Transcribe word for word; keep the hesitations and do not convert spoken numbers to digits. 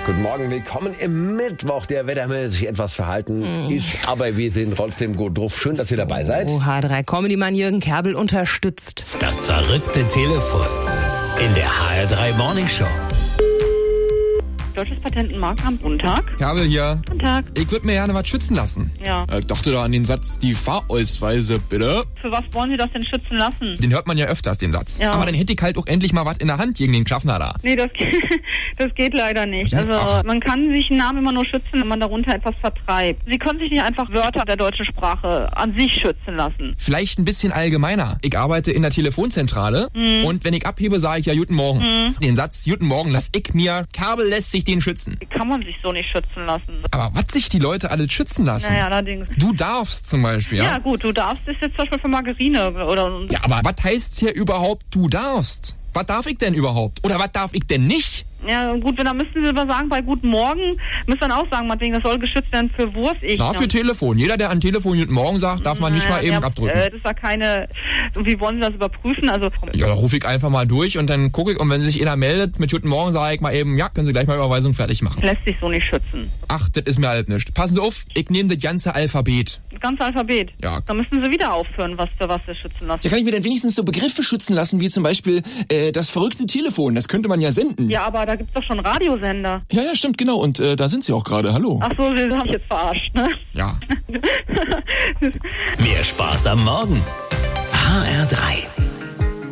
Guten Morgen, willkommen im Mittwoch. Der wettermäßig etwas verhalten mhm. ist, aber wir sind trotzdem gut drauf. Schön, dass ihr dabei seid. Oh, H drei Comedy-Mann Jürgen Kerbel unterstützt. Das verrückte Telefon in der H R drei Morning Show. Deutsches Patent- und Markenamt, guten Tag. Kerbel hier. Guten Tag. Ich würde mir gerne was schützen lassen. Ja. Ich dachte da an den Satz, die Fahrausweise, bitte. Für was wollen Sie das denn schützen lassen? Den hört man ja öfters, den Satz. Ja. Aber dann hätte ich halt auch endlich mal was in der Hand gegen den Schaffner da. Nee, das geht, das geht leider nicht. Was denn? Also Ach. man kann sich einen Namen immer nur schützen, wenn man darunter etwas vertreibt. Sie können sich nicht einfach Wörter der deutschen Sprache an sich schützen lassen. Vielleicht ein bisschen allgemeiner. Ich arbeite in der Telefonzentrale Mhm. und wenn ich abhebe, sage ich ja Guten Morgen. Mhm. Den Satz Guten Morgen lass ich mir, Kerbel lässt sich den schützen. Kann man sich so nicht schützen lassen. Aber was sich die Leute alles schützen lassen? Naja, allerdings. Du darfst zum Beispiel, ja? Ja gut, du darfst es jetzt zum Beispiel für Margarine oder... Ja, aber was heißt hier überhaupt, du darfst? Was darf ich denn überhaupt? Oder was darf ich denn nicht? Ja gut, dann müssten Sie aber sagen, bei Guten Morgen müssen dann auch sagen, meinetwegen, das soll geschützt werden für Wurst. Ich, Na, für Telefon. Jeder, der an Telefon Guten Morgen sagt, darf man nicht mal eben ja, abdrücken. Äh, das ist ja keine... Wie wollen Sie das überprüfen? Also... Ja, da rufe ich einfach mal durch und dann gucke ich, und wenn sich einer meldet mit Guten Morgen, sage ich mal eben, ja, können Sie gleich mal Überweisung fertig machen. Lässt sich so nicht schützen. Ach, das ist mir halt nicht. Passen Sie auf, ich nehme das ganze Alphabet. Das ganze Alphabet. Ja. Da müssen Sie wieder aufhören, was für was Sie schützen lassen. Ja, kann ich mir denn wenigstens so Begriffe schützen lassen, wie zum Beispiel äh, das verrückte Telefon. Das könnte man ja senden. Ja, aber da gibt's doch schon Radiosender. Ja, ja, stimmt, genau. Und äh, da sind Sie auch gerade. Hallo. Ach so, Sie haben mich jetzt verarscht, ne? Ja. Mehr Spaß am Morgen. H R drei.